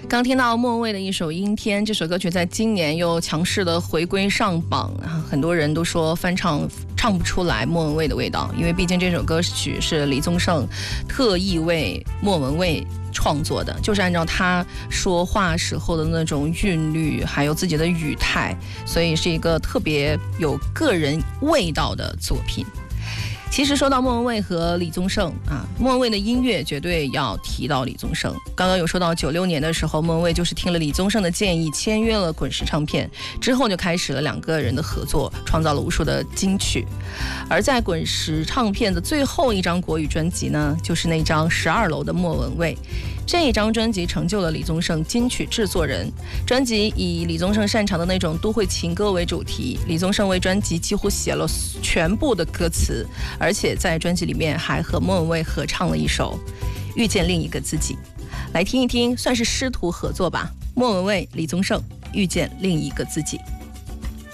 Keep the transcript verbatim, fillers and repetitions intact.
刚听到莫文蔚的一首《阴天》，这首歌曲在今年又强势的回归上榜，很多人都说翻唱唱不出来莫文蔚的味道，因为毕竟这首歌曲是李宗盛特意为莫文蔚创作的，就是按照他说话时候的那种韵律，还有自己的语态，所以是一个特别有个人味道的作品。其实说到莫文蔚和李宗盛啊，莫文蔚的音乐绝对要提到李宗盛。刚刚有说到九六年的时候，莫文蔚就是听了李宗盛的建议，签约了滚石唱片，之后就开始了两个人的合作，创造了无数的金曲。而在滚石唱片的最后一张国语专辑呢，就是那张《十二楼的莫文蔚》。这一张专辑成就了李宗盛金曲制作人。专辑以李宗盛擅长的那种都会情歌为主题，李宗盛为专辑几乎写了全部的歌词，而且在专辑里面还和莫文蔚合唱了一首《遇见另一个自己》。来听一听，算是师徒合作吧。莫文蔚、李宗盛，《遇见另一个自己》。